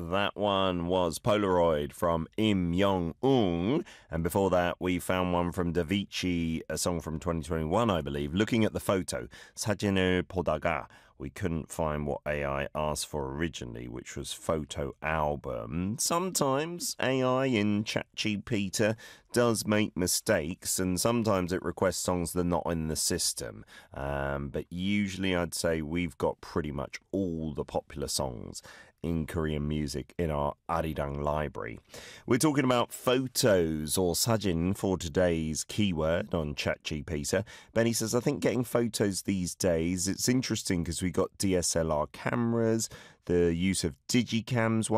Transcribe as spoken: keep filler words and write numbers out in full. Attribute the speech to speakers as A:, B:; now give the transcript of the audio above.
A: That one was Polaroid from Im Young-un. And before that, we found one from Davichi, a song from twenty twenty-one, I believe. Looking at the photo, 사진을 보다가 we couldn't find what A I asked for originally, which was photo album. Sometimes A I in ChatGPT does make mistakes, and sometimes it requests songs that are not in the system. Um, but usually I'd say we've got pretty much all the popular songs in Korean music in our Arirang library. We're talking about photos or sajin for today's keyword on ChatGPT. Benny says, I think getting photos these days, it's interesting because we got D S L R cameras, the use of digicams